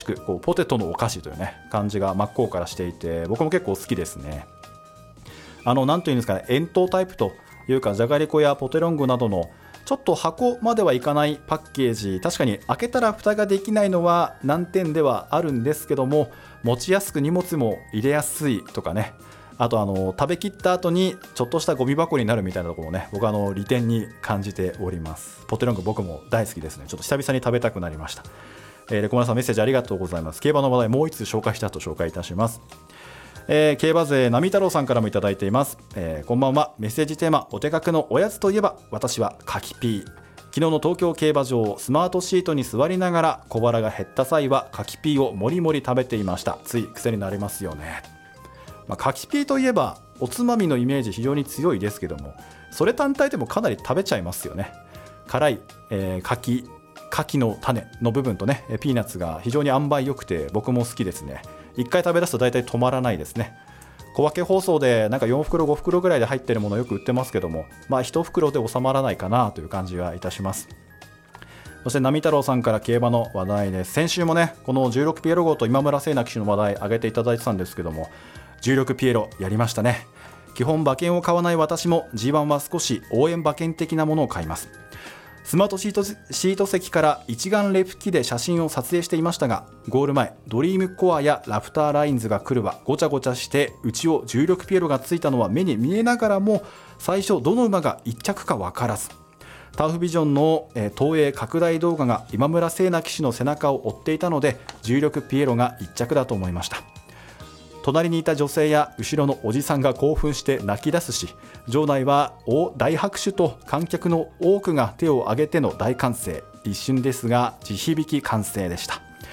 こうポテトのお菓子というね感じが真っ向からしていて、僕も結構好きですね。なんていうんですかね、円筒タイプというか、じゃがりこやポテロングなどのちょっと箱まではいかないパッケージ、確かに開けたら蓋ができないのは難点ではあるんですけども、持ちやすく荷物も入れやすいとかね、あと食べきった後にちょっとしたゴミ箱になるみたいなところもね、僕は利点に感じております。ポテロング僕も大好きですね。ちょっと久々に食べたくなりました。レコマラさんメッセージありがとうございます。競馬の話題もう一つ紹介した後紹介いたします。競馬勢波太郎さんからもいただいています。こんばんは。メッセージテーマ、お手格のおやつといえば私は柿ピー。昨日の東京競馬場、スマートシートに座りながら小腹が減った際は柿ピーをもりもり食べていました。つい癖になりますよね。柿ピーといえばおつまみのイメージ非常に強いですけども、それ単体でもかなり食べちゃいますよね。辛い、柿の種の部分とねピーナッツが非常に塩梅良くて僕も好きですね。1回食べ出すと大体止まらないですね。小分け包装でなんか4袋5袋ぐらいで入ってるものよく売ってますけども、1袋で収まらないかなという感じはいたします。そして波太郎さんから競馬の話題です。先週もねこの16ピエロ号と今村聖奈騎手の話題上げていただいてたんですけども、16ピエロやりましたね。基本馬券を買わない私も G1 は少し応援馬券的なものを買います。スマートシート席から一眼レフ機で写真を撮影していましたが、ゴール前ドリームコアやラフターラインズが来るわごちゃごちゃして内を16ピエロがついたのは目に見えながらも、最初どの馬が1着か分からず、ターフビジョンの投影拡大動画が今村聖奈騎手の背中を追っていたので16ピエロが1着だと思いました。隣にいた女性や後ろのおじさんが興奮して泣き出すし、場内は大拍手と観客の多くが手を挙げての大歓声。一瞬ですが地響き歓声でした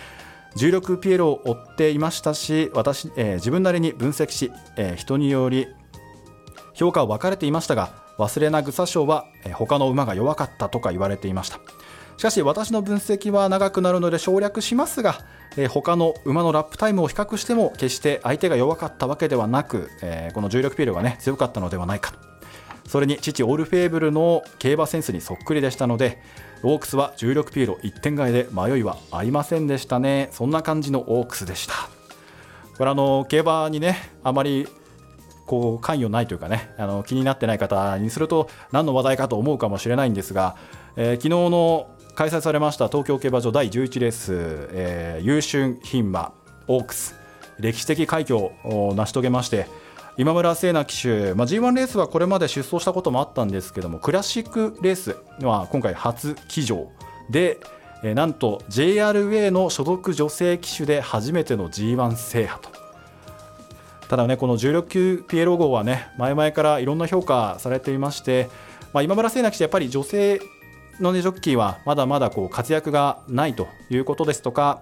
。16ピエロを追っていましたし、自分なりに分析し、人により評価は分かれていましたが、忘れな草賞は他の馬が弱かったとか言われていました。しかし私の分析は長くなるので省略しますが、他の馬のラップタイムを比較しても決して相手が弱かったわけではなく、この16ピエロがね強かったのではないか。それに父オールフェーブルの競馬センスにそっくりでしたので、オークスは16ピエロ1点買いで迷いはありませんでしたね。そんな感じのオークスでした。これ競馬にねあまり関与ないというかね、気になってない方にすると何の話題かと思うかもしれないんですが、昨日の開催されました東京競馬場第11レース、優秀牝馬オークス歴史的快挙を成し遂げまして、今村聖奈騎手、G1 レースはこれまで出走したこともあったんですけども、クラシックレースは今回初騎乗で、なんと JRA の所属女性騎手で初めての G1 制覇と。ただねこの16ピエロ号はね前々からいろんな評価されていまして、今村聖奈騎手やっぱり女性のジョッキーはまだまだ活躍がないということですとか、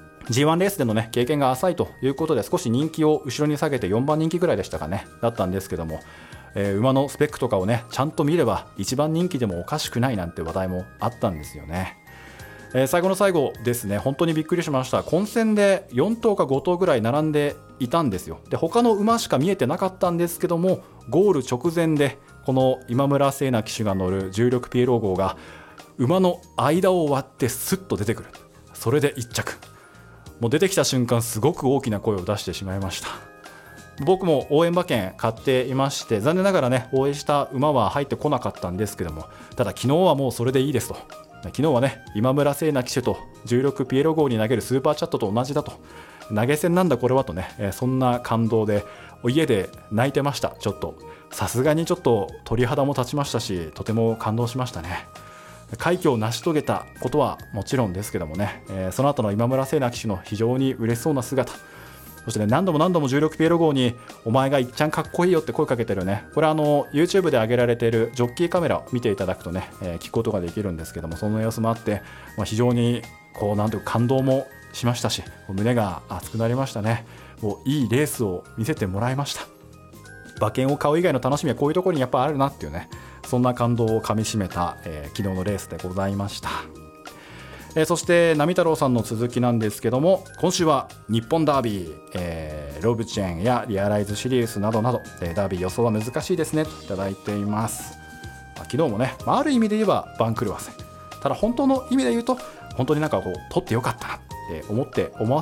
G1 レースでのね経験が浅いということで少し人気を後ろに下げて4番人気ぐらいでしたかねだったんですけども、馬のスペックとかをねちゃんと見れば1番人気でもおかしくないなんて話題もあったんですよね。最後の最後ですね、本当にびっくりしました。混戦で4頭か5頭ぐらい並んでいたんですよ。で他の馬しか見えてなかったんですけども、ゴール直前でこの今村聖奈騎手が乗る16ピエロ号が馬の間を割ってスッと出てくる。それで1着。もう出てきた瞬間すごく大きな声を出してしまいました。僕も応援馬券買っていまして、残念ながらね応援した馬は入ってこなかったんですけども、ただ昨日はもうそれでいいですと。昨日はね今村聖奈騎手と16ピエロ号に投げるスーパーチャットと同じだと、投げ銭なんだこれはとね、そんな感動で家で泣いてました。ちょっとさすがにちょっと鳥肌も立ちましたし、とても感動しましたね。快挙を成し遂げたことはもちろんですけどもね、その後の今村聖奈騎手の非常に嬉しそうな姿、そしてね何度も16ピエロ号にお前がいっちゃんかっこいいよって声かけてるね、これYouTube で上げられているジョッキーカメラを見ていただくとね、聞くことができるんですけども、その様子もあって、非常になんていうか感動もしましたし、胸が熱くなりましたね。もういいレースを見せてもらいました。馬券を買う以外の楽しみはこういうところにやっぱあるなっていうね、そんな感動をかみしめた、昨日のレースでございました。そして波太郎さんの続きなんですけども、今週は日本ダービー、ロブチェンやリアライズシリウスなどなど、ダービー予想は難しいですねといただいています。昨日もね、ある意味で言えば番狂わせ、ただ本当の意味で言うと本当に取ってよかったな、 思わ